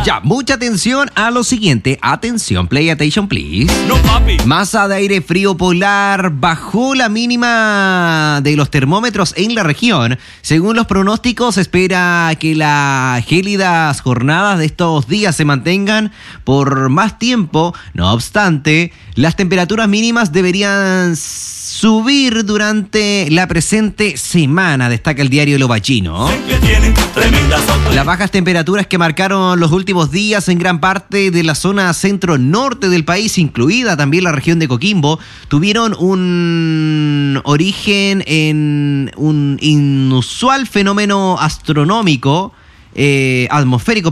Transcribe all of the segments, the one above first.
Ya, mucha atención a lo siguiente. Atención, play attention, please. No, papi. Masa de aire frío polar bajó la mínima de los termómetros en la región. Según los pronósticos, se espera que las gélidas jornadas de estos días se mantengan por más tiempo. No obstante, las temperaturas mínimas deberían subir durante la presente semana, destaca el diario El Ovallino. Las bajas temperaturas que marcaron los últimos días en gran parte de la zona centro-norte del país, incluida también la región de Coquimbo, tuvieron un origen en un inusual fenómeno atmosférico,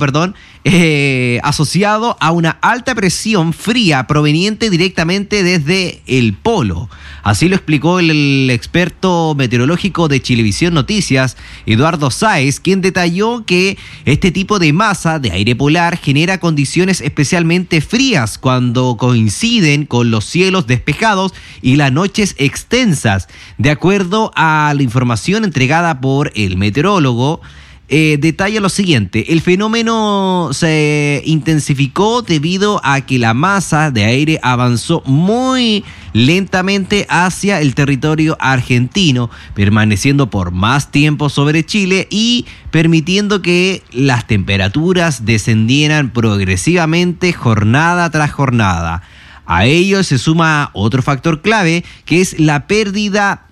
asociado a una alta presión fría proveniente directamente desde el polo. Así lo explicó el experto meteorológico de Chilevisión Noticias, Eduardo Sáez, quien detalló que este tipo de masa de aire polar genera condiciones especialmente frías cuando coinciden con los cielos despejados y las noches extensas. De acuerdo a la información entregada por el meteorólogo, detalla lo siguiente: el fenómeno se intensificó debido a que la masa de aire avanzó muy lentamente hacia el territorio argentino, permaneciendo por más tiempo sobre Chile y permitiendo que las temperaturas descendieran progresivamente jornada tras jornada. A ello se suma otro factor clave, que es la pérdida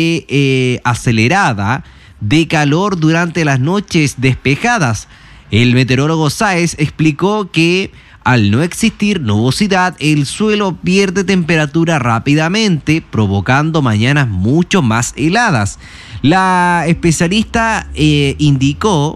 acelerada de calor durante las noches despejadas. El meteorólogo Sáez explicó que al no existir nubosidad, el suelo pierde temperatura rápidamente, provocando mañanas mucho más heladas. La especialista indicó...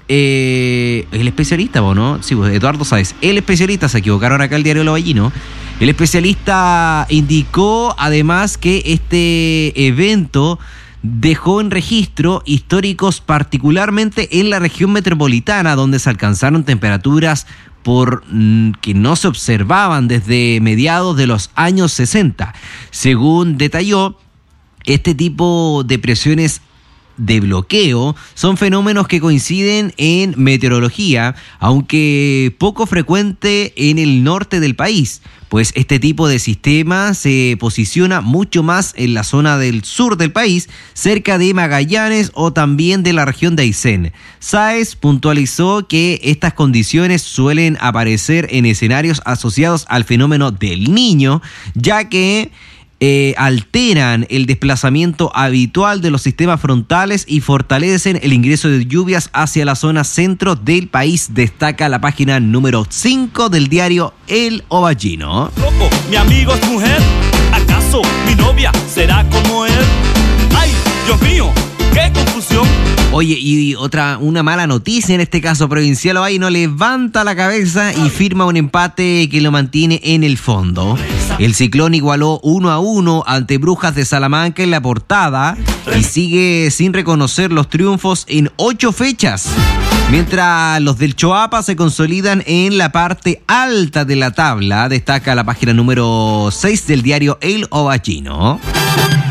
el especialista, ¿no? Sí, pues Eduardo Sáez. El especialista, se equivocaron acá el diario El Ovallino. El especialista indicó además que este evento dejó en registro históricos, particularmente en la región metropolitana, donde se alcanzaron temperaturas que no se observaban desde mediados de los años 60. Según detalló, este tipo de presiones de bloqueo son fenómenos que coinciden en meteorología, aunque poco frecuente en el norte del país, pues este tipo de sistema se posiciona mucho más en la zona del sur del país, cerca de Magallanes o también de la región de Aysén. Sáez puntualizó que estas condiciones suelen aparecer en escenarios asociados al fenómeno del Niño, ya que alteran el desplazamiento habitual de los sistemas frontales y fortalecen el ingreso de lluvias hacia la zona centro del país, destaca la página número 5 del diario El Ovallino. Loco, mi amigo es mujer, ¿acaso mi novia será como él? ¡Ay, Dios mío! ¡Qué confusión! Oye, y una mala noticia en este caso: Provincial Ovalle levanta la cabeza y firma un empate que lo mantiene en el fondo. El Ciclón igualó 1-1 ante Brujas de Salamanca en la portada y sigue sin reconocer los triunfos en 8 fechas, mientras los del Choapa se consolidan en la parte alta de la tabla, destaca la página número 6 del diario El Ovallino.